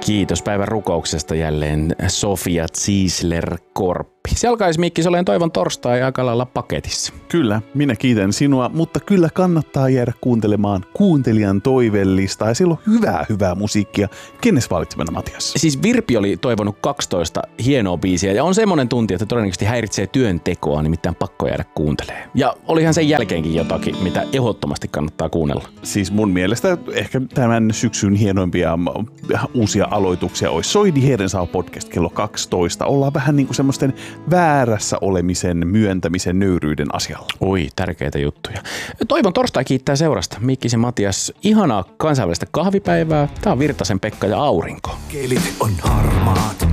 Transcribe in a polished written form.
Kiitos päivän rukouksesta jälleen Sofia Ziesler-Korppi. Se alkaisi Mikki, olen toivon torstai aika lailla paketissa. Kyllä, minä kiitän sinua, mutta kyllä kannattaa jäädä kuuntelemaan kuuntelijan toivellista ja siellä on hyvää musiikkia. Kenes valitsemana, Matias? Siis Virpi oli toivonut 12 hienoa biisiä ja on semmoinen tunti, että todennäköisesti häiritsee työntekoa, nimittäin pakko jäädä kuuntelemaan. Ja olihan sen jälkeenkin jotakin, mitä ehdottomasti kannattaa kuunnella. Siis mun mielestä ehkä tämän syksyn hienoimpia uusia aloituksia olisi Soidi Heerensaa podcast kello 12. Ollaan vähän niin kuin semmoisten väärässä olemisen, myöntämisen, nöyryyden asialla. Oi, tärkeitä juttuja. Toivon torstai kiittää seurasta. Mikkisen Matias, ihanaa kansainvälistä kahvipäivää. Tää on Virtasen Pekka ja Aurinko. Kelit on harmaat,